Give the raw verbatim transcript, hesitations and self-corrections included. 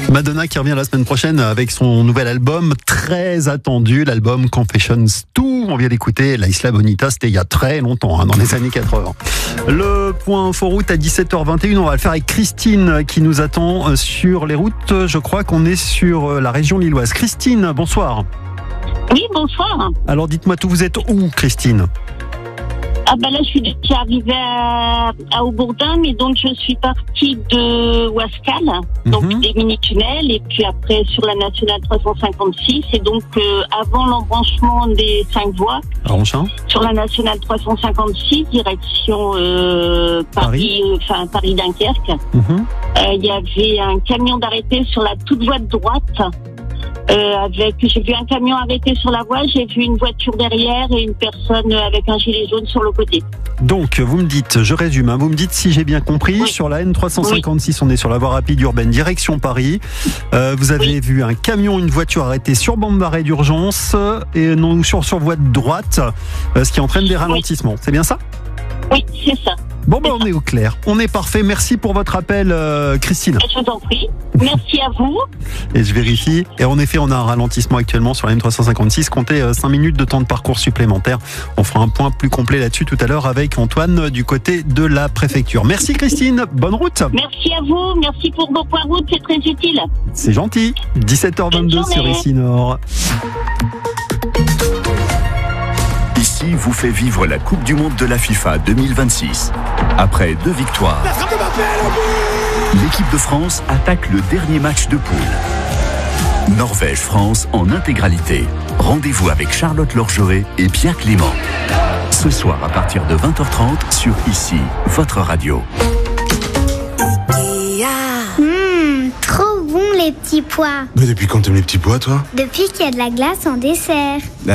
Madonna qui revient la semaine prochaine avec son nouvel album très attendu, l'album Confessions deux. On vient d'écouter La Isla Bonita, c'était il y a très longtemps, hein, dans les années quatre-vingts. Le point info-route à dix-sept heures vingt et une, on va le faire avec Christine qui nous attend sur les routes. Je crois qu'on est sur la région lilloise. Christine, bonsoir. Oui, bonsoir. Alors dites-moi tout, vous êtes où, Christine ? Ah ben là, je suis déjà arrivée à, à Aubourdin, mais donc je suis partie de Ouascal, donc Mhm. des mini-tunnels, et puis après sur la nationale trois cent cinquante-six, et donc euh, avant l'embranchement des cinq voies, À Ronchin ? sur la nationale trois cent cinquante-six, direction euh, Paris, euh, enfin Paris-Dunkerque, Mhm. euh, il y avait un camion d'arrêté sur la toute voie de droite. Euh, avec, j'ai vu un camion arrêté sur la voie, j'ai vu une voiture derrière et une personne avec un gilet jaune sur le côté. Donc, vous me dites, je résume, hein, vous me dites si j'ai bien compris, Oui. sur la N trois cent cinquante-six, on est sur la voie rapide urbaine direction Paris. Euh, vous avez Oui. vu un camion, une voiture arrêtée sur bande d'arrêt d'urgence et non sur, sur voie de droite, euh, ce qui entraîne des ralentissements. C'est bien ça ? Oui, c'est ça. Bon, ben on est au clair. On est parfait. Merci pour votre appel, euh, Christine. Je vous en prie. Merci à vous. Et je vérifie. Et en effet, on a un ralentissement actuellement sur la N trois cent cinquante-six. Comptez euh, cinq minutes de temps de parcours supplémentaire. On fera un point plus complet là-dessus tout à l'heure avec Antoine du côté de la préfecture. Merci Christine. Bonne route. Merci à vous. Merci pour vos points routes. C'est très utile. C'est gentil. dix-sept heures vingt-deux Bonne sur journée. Ici Nord. Ici vous fait vivre la Coupe du Monde de la FIFA deux mille vingt-six. Après deux victoires, l'équipe de France attaque le dernier match de poule. Norvège-France en intégralité. Rendez-vous avec Charlotte Lorgeret et Pierre Clément. Ce soir à partir de vingt heures trente sur Ici, votre radio. Mmh, trop bon les petits pois. Mais depuis quand t'aimes les petits pois, toi ? Depuis qu'il y a de la glace en dessert.